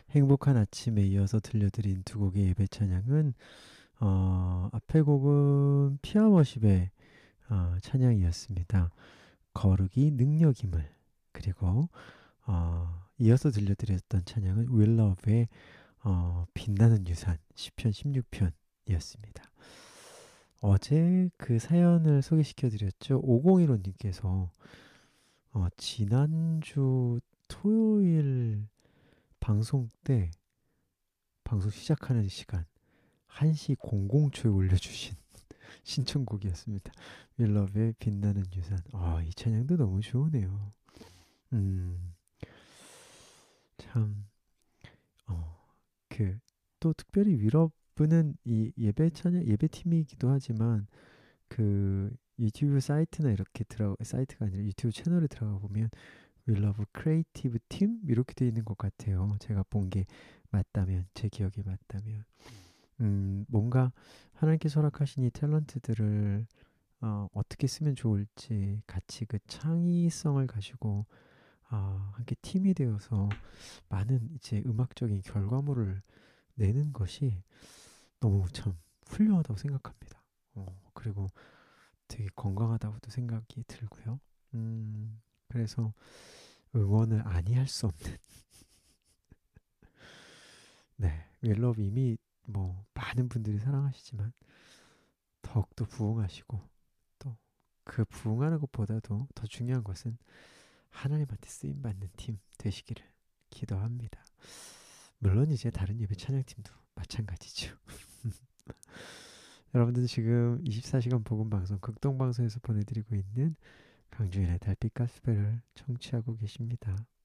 행복한 아침에 이어서 들려드린 두 곡의 예배 찬양은 앞에 곡은 피아워십의 찬양이었습니다. 거룩이 능력임을. 그리고 이어서 들려드렸던 찬양은 Will Love의 빛나는 유산 시편 16편이었습니다. 어제 그 사연을 소개시켜 드렸죠. 5015님께서 지난주 토요일 방송 때 방송 시작하는 시간 1시 00초에 올려주신 신청곡이었습니다. 윌럽의 빛나는 유산. 이 찬양도 너무 좋으네요. 참, 또 특별히 윌럽은 이 예배 찬양, 예배 팀이기도 하지만 그 유튜브 사이트나 이렇게 사이트가 아니라 유튜브 채널에 들어가 보면 윌러브 크리에이티브 팀 이렇게 돼 있는 것 같아요. 제가 본 게 맞다면, 제 기억이 맞다면. 뭔가 하나님께서 허락하신 이 탤런트들을 어떻게 쓰면 좋을지 같이 그 창의성을 가지고 함께 팀이 되어서 많은 이제 음악적인 결과물을 내는 것이 너무 참 훌륭하다고 생각합니다. 그리고 되게 건강하다고도 생각이 들고요. 그래서 응원을 아니할 수 없는 네, 웰럽 이미 뭐 많은 분들이 사랑하시지만 더욱더 부흥하시고 또 그 부흥하는 것보다도 더 중요한 것은 하나님한테 쓰임 받는 팀 되시기를 기도합니다. 물론 이제 다른 예배 찬양팀도 마찬가지죠. 여러분들 지금 24시간 복음 방송 극동방송에서 보내드리고 있는 강주현의 달빛 가스펠을 청취하고 계십니다.